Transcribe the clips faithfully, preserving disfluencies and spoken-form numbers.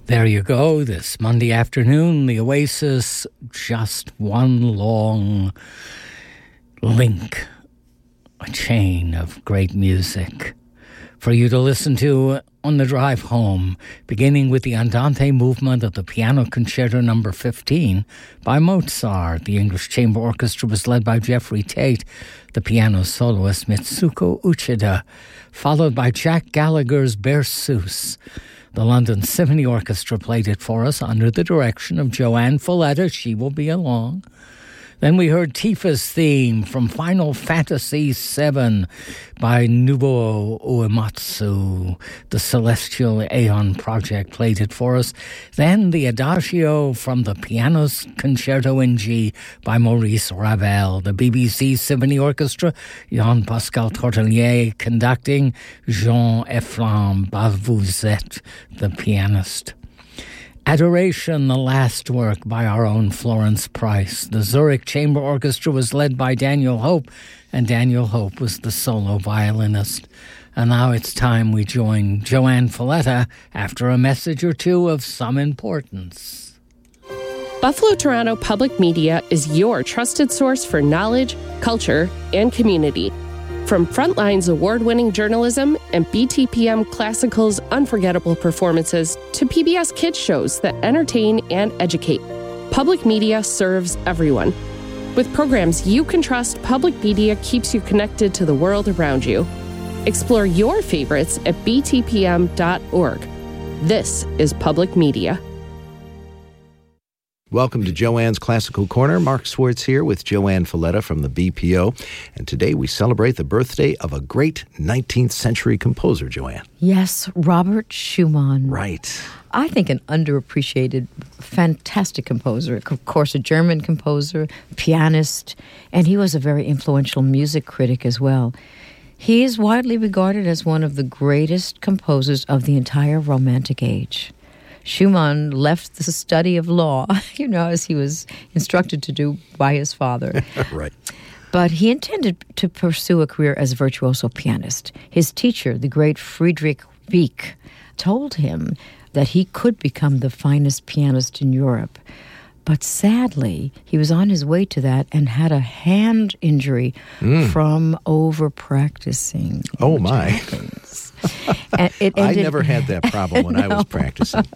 There you go, this Monday afternoon, the Oasis, just one long link, a chain of great music for you to listen to on the drive home, beginning with the Andante movement of the Piano Concerto number fifteen by Mozart. The English Chamber Orchestra was led by Jeffrey Tate, the piano soloist Mitsuko Uchida, followed by Jack Gallagher's Berceuse. The London Symphony Orchestra played it for us under the direction of Joanne Folletta. She will be along. Then we heard Tifa's theme from Final Fantasy seven by Nobuo Uematsu. The Celestial Aeon Project played it for us. Then the Adagio from the Piano Concerto in G by Maurice Ravel. The B B C Symphony Orchestra, Jean-Pascal Tortelier conducting, Jean-Ephraim Bavouzet, the pianist. Adoration, the last work by our own Florence Price. The Zurich Chamber Orchestra was led by Daniel Hope, and Daniel Hope was the solo violinist. And now it's time we join Joanne Folletta after a message or two of some importance. Buffalo Toronto Public Media is your trusted source for knowledge, culture, and community. From Frontline's award-winning journalism and B T P M Classical's unforgettable performances to P B S Kids shows that entertain and educate, public media serves everyone. With programs you can trust, public media keeps you connected to the world around you. Explore your favorites at b t p m dot org. This is public media. Welcome to Joanne's Classical Corner. Mark Swartz here with Joanne Folletta from the B P O. And today we celebrate the birthday of a great nineteenth century composer, Joanne. Yes, Robert Schumann. Right. I think an underappreciated, fantastic composer. Of course, a German composer, pianist, and he was a very influential music critic as well. He is widely regarded as one of the greatest composers of the entire Romantic age. Schumann left the study of law, you know, as he was instructed to do by his father. Right. But he intended to pursue a career as a virtuoso pianist. His teacher, the great Friedrich Wieck, told him that he could become the finest pianist in Europe. But sadly, he was on his way to that and had a hand injury mm. from over-practicing. Oh, my. And it ended, I never had that problem when no. I was practicing.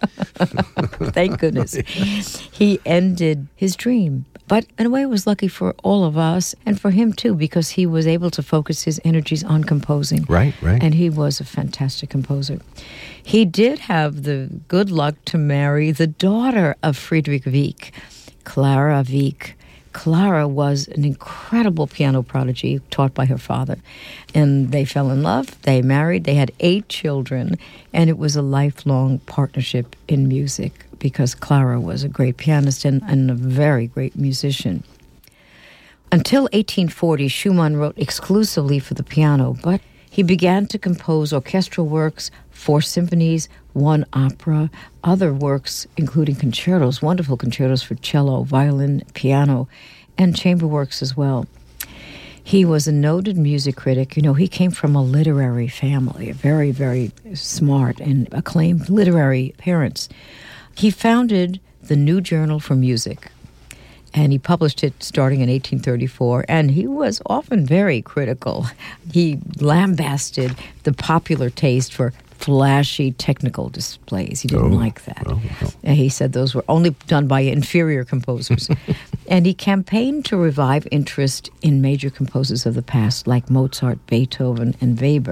Thank goodness. He ended his dream. But in a way, it was lucky for all of us and for him, too, because he was able to focus his energies on composing. Right, right. And he was a fantastic composer. He did have the good luck to marry the daughter of Friedrich Wieck, Clara Wieck. Clara was an incredible piano prodigy taught by her father. And they fell in love, they married, they had eight children, and it was a lifelong partnership in music because Clara was a great pianist and, and a very great musician. Until eighteen forty, Schumann wrote exclusively for the piano, but he began to compose orchestral works, four symphonies, one opera, other works, including concertos, wonderful concertos for cello, violin, piano, and chamber works as well. He was a noted music critic. You know, he came from a literary family, a very, very smart and acclaimed literary parents. He founded the New Journal for Music, and he published it starting in eighteen thirty-four, and he was often very critical. He lambasted the popular taste for flashy technical displays. He didn't oh, like that. Oh, oh. And he said those were only done by inferior composers. And he campaigned to revive interest in major composers of the past, like Mozart, Beethoven, and Weber.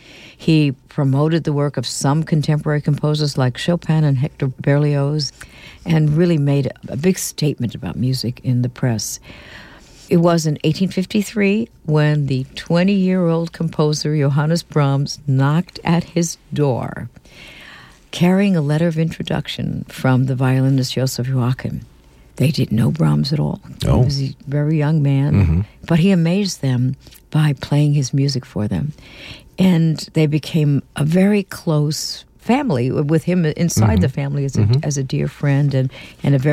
He promoted the work of some contemporary composers like Chopin and Hector Berlioz, and really made a big statement about music in the press. It was in eighteen fifty-three when the twenty-year-old composer Johannes Brahms knocked at his door, carrying a letter of introduction from the violinist Joseph Joachim. They didn't know Brahms at all. Oh. He was a very young man, mm-hmm. but he amazed them by playing his music for them. And they became a very close family with him inside mm-hmm. the family as a, mm-hmm. as a dear friend and, and a very